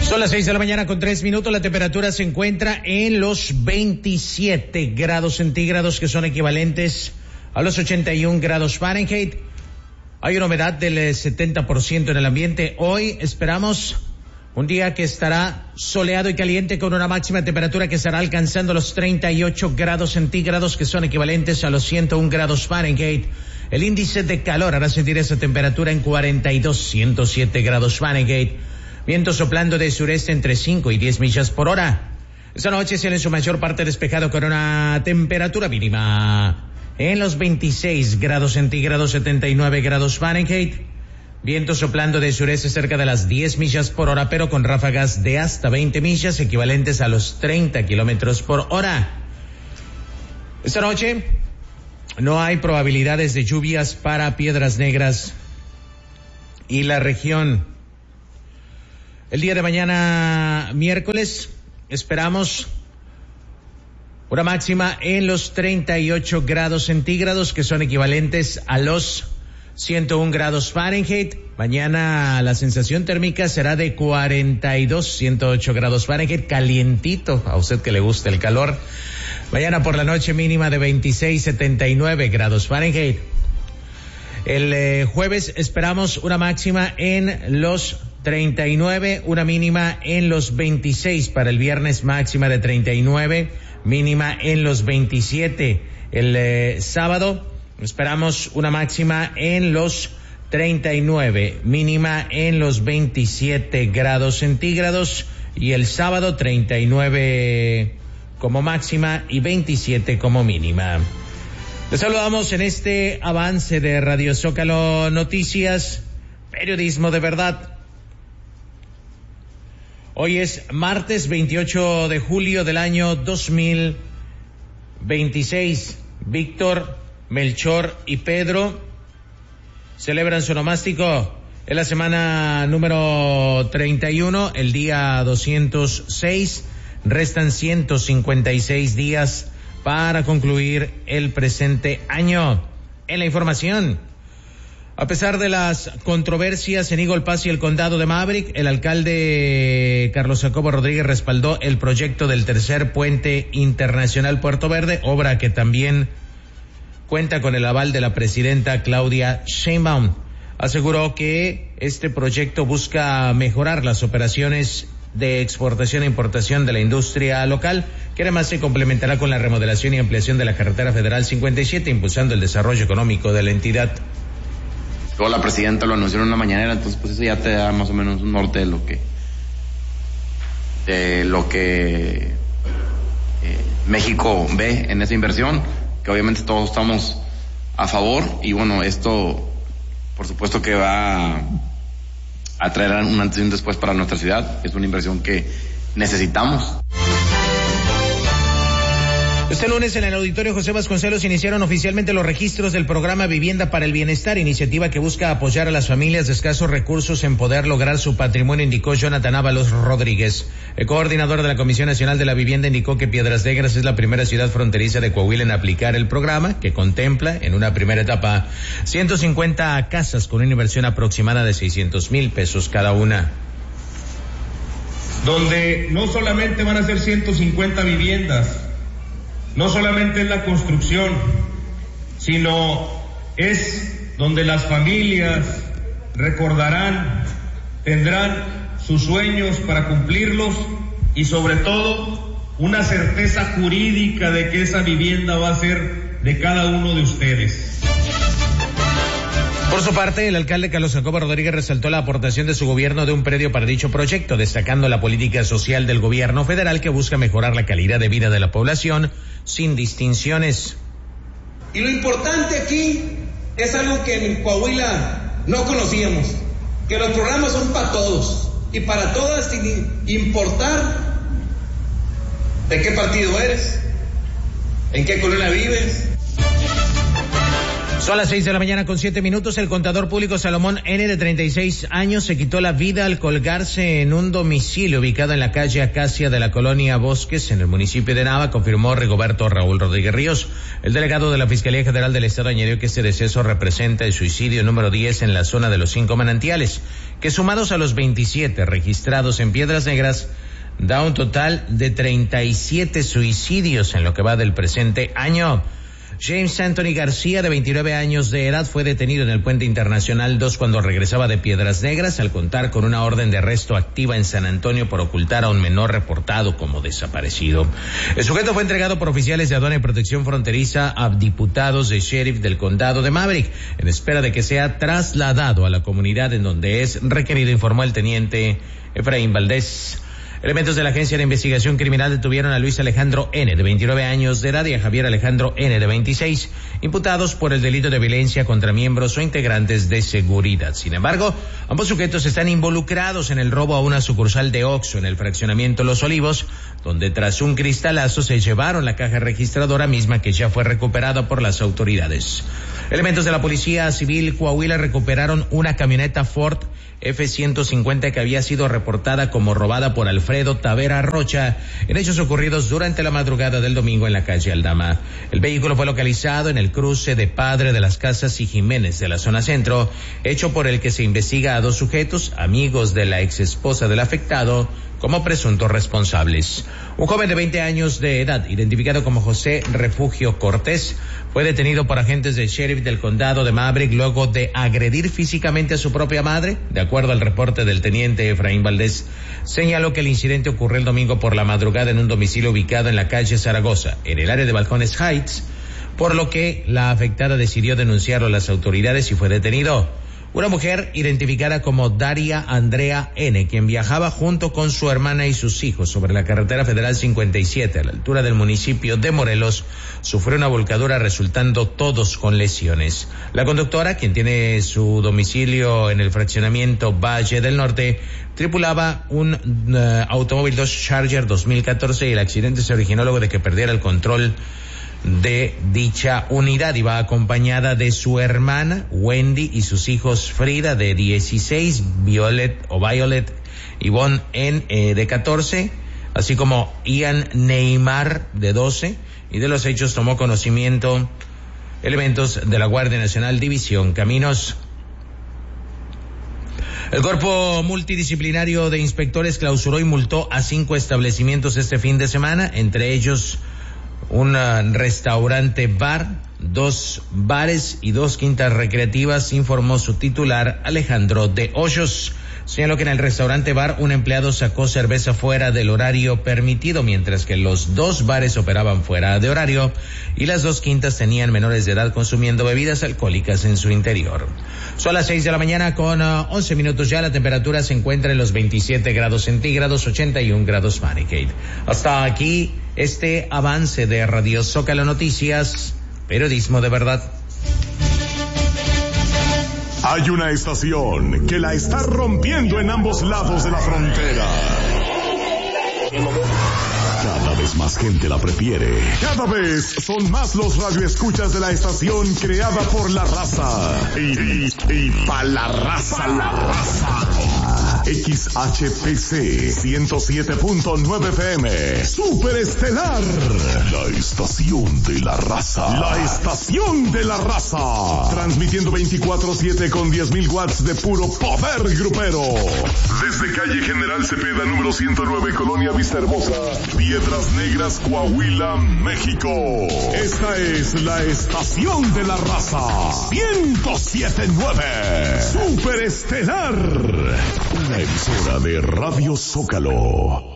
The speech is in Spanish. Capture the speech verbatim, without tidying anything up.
Son las seis de la mañana con tres minutos. La temperatura se encuentra en los veintisiete grados centígrados, que son equivalentes a los ochenta y un grados Fahrenheit. Hay una humedad del setenta por ciento en el ambiente. Hoy esperamos un día que estará soleado y caliente, con una máxima temperatura que estará alcanzando los treinta y ocho grados centígrados, que son equivalentes a los ciento un grados Fahrenheit. El índice de calor hará sentir esa temperatura en cuarenta y dos, ciento siete grados Fahrenheit. Viento soplando de sureste entre cinco y diez millas por hora. Esta noche será en su mayor parte despejado, con una temperatura mínima en los veintiséis grados centígrados, setenta y nueve grados Fahrenheit. Viento soplando de sureste cerca de las diez millas por hora, pero con ráfagas de hasta veinte millas, equivalentes a los treinta kilómetros por hora. Esta noche no hay probabilidades de lluvias para Piedras Negras y la región. El día de mañana, miércoles, esperamos una máxima en los treinta y ocho grados centígrados, que son equivalentes a los ciento un grados Fahrenheit. Mañana la sensación térmica será de cuarenta y dos, ciento ocho grados Fahrenheit, calientito, a usted que le gusta el calor. Mañana por la noche mínima de veintiséis, setenta y nueve grados Fahrenheit. El eh, jueves esperamos una máxima en los treinta y nueve, una mínima en los veintiséis. Para el viernes, máxima de treinta y nueve, mínima en los veintisiete. El eh, sábado esperamos una máxima en los treinta y nueve, mínima en los veintisiete grados centígrados, y el sábado treinta y nueve como máxima y veintisiete como mínima. Les saludamos en este avance de Radio Zócalo Noticias, periodismo de verdad. Hoy es martes veintiocho de julio del año dos mil veintiséis. Víctor, Melchor y Pedro celebran su onomástico en la semana número treinta y uno, el día doscientos seis. Restan ciento cincuenta y seis días para concluir el presente año. En la información, a pesar de las controversias en Eagle Pass y el condado de Maverick, el alcalde Carlos Jacobo Rodríguez respaldó el proyecto del tercer puente internacional Puerto Verde, obra que también cuenta con el aval de la presidenta Claudia Sheinbaum. Aseguró que este proyecto busca mejorar las operaciones de exportación e importación de la industria local, que además se complementará con la remodelación y ampliación de la carretera federal cincuenta y siete, impulsando el desarrollo económico de la entidad. Luego la presidenta lo anunció en una mañanera, entonces pues eso ya te da más o menos un norte de lo que de lo que eh, México ve en esa inversión, que obviamente todos estamos a favor, y bueno, esto por supuesto que va a traer un antes y un después para nuestra ciudad. Es una inversión que necesitamos. Este lunes en el Auditorio José Vasconcelos iniciaron oficialmente los registros del programa Vivienda para el Bienestar, iniciativa que busca apoyar a las familias de escasos recursos en poder lograr su patrimonio, indicó Jonathan Ábalos Rodríguez. El coordinador de la Comisión Nacional de la Vivienda indicó que Piedras Negras es la primera ciudad fronteriza de Coahuila en aplicar el programa, que contempla en una primera etapa ciento cincuenta casas con una inversión aproximada de seiscientos mil pesos cada una. Donde no solamente van a ser ciento cincuenta viviendas, no solamente es la construcción, sino es donde las familias recordarán, tendrán sus sueños para cumplirlos, y sobre todo una certeza jurídica de que esa vivienda va a ser de cada uno de ustedes. Por su parte, el alcalde Carlos Jacobo Rodríguez resaltó la aportación de su gobierno de un predio para dicho proyecto, destacando la política social del gobierno federal que busca mejorar la calidad de vida de la población sin distinciones. Y lo importante aquí es algo que en Coahuila no conocíamos, que los programas son para todos y para todas, sin importar de qué partido eres, en qué colonia vives. Son las seis de la mañana con siete minutos. El contador público Salomón N., de treinta y seis años, se quitó la vida al colgarse en un domicilio ubicado en la calle Acacia de la colonia Bosques, en el municipio de Nava, confirmó Rigoberto Raúl Rodríguez Ríos. El delegado de la Fiscalía General del Estado añadió que este deceso representa el suicidio número diez en la zona de los cinco manantiales, que sumados a los veintisiete registrados en Piedras Negras, da un total de treinta y siete suicidios en lo que va del presente año. James Anthony García, de veintinueve años de edad, fue detenido en el Puente Internacional dos cuando regresaba de Piedras Negras, al contar con una orden de arresto activa en San Antonio por ocultar a un menor reportado como desaparecido. El sujeto fue entregado por oficiales de aduana y protección fronteriza a diputados de sheriff del condado de Maverick, en espera de que sea trasladado a la comunidad en donde es requerido, informó el teniente Efraín Valdés. Elementos de la Agencia de Investigación Criminal detuvieron a Luis Alejandro N., de veintinueve años de edad, y a Javier Alejandro N., de veintiséis, imputados por el delito de violencia contra miembros o integrantes de seguridad. Sin embargo, ambos sujetos están involucrados en el robo a una sucursal de Oxxo en el fraccionamiento Los Olivos, donde tras un cristalazo se llevaron la caja registradora misma, que ya fue recuperada por las autoridades. Elementos de la Policía Civil Coahuila recuperaron una camioneta Ford F ciento cincuenta que había sido reportada como robada por Alfredo Tavera Rocha en hechos ocurridos durante la madrugada del domingo en la calle Aldama. El vehículo fue localizado en el cruce de Padre de las Casas y Jiménez de la zona centro, hecho por el que se investiga a dos sujetos, amigos de la ex esposa del afectado, como presuntos responsables. Un joven de veinte años de edad, identificado como José Refugio Cortés, fue detenido por agentes del sheriff del condado de Maverick luego de agredir físicamente a su propia madre. De acuerdo al reporte del teniente Efraín Valdés, señaló que el incidente ocurrió el domingo por la madrugada en un domicilio ubicado en la calle Zaragoza, en el área de Balcones Heights, por lo que la afectada decidió denunciarlo a las autoridades y fue detenido. Una mujer identificada como Daria Andrea N., quien viajaba junto con su hermana y sus hijos sobre la carretera federal cincuenta y siete a la altura del municipio de Morelos, sufrió una volcadura resultando todos con lesiones. La conductora, quien tiene su domicilio en el fraccionamiento Valle del Norte, tripulaba un uh, automóvil Dodge Charger dos mil catorce y el accidente se originó luego de que perdiera el control de dicha unidad. Iba acompañada de su hermana Wendy y sus hijos Frida, de dieciséis, Violet o Violet, Ivonne N., eh, de catorce, así como Ian Neymar, de doce, y de los hechos tomó conocimiento elementos de la Guardia Nacional División Caminos. El Cuerpo Multidisciplinario de Inspectores clausuró y multó a cinco establecimientos este fin de semana, entre ellos un restaurante bar, dos bares y dos quintas recreativas, informó su titular Alejandro de Hoyos. Señaló que en el restaurante bar un empleado sacó cerveza fuera del horario permitido, mientras que los dos bares operaban fuera de horario y las dos quintas tenían menores de edad consumiendo bebidas alcohólicas en su interior. Son las seis de la mañana con uh, once minutos ya. La temperatura se encuentra en los veintisiete grados centígrados, ochenta y un grados Fahrenheit. Hasta aquí este avance de Radio Zócalo Noticias, periodismo de verdad. Hay una estación que la está rompiendo en ambos lados de la frontera. Cada vez más gente la prefiere. Cada vez son más los radioescuchas de la estación creada por la raza. Y, y, y pa' la raza, la raza. X H P C ciento siete punto nueve F M. Super Estelar. La estación de la raza. La estación de la raza. Transmitiendo veinticuatro siete con diez mil watts de puro poder grupero. Desde calle General Cepeda, número ciento nueve, Colonia Vista Hermosa, Piedras Negras, Coahuila, México. Esta es la estación de la raza. ciento siete punto nueve. Super Estelar. Una emisora de Radio Zócalo.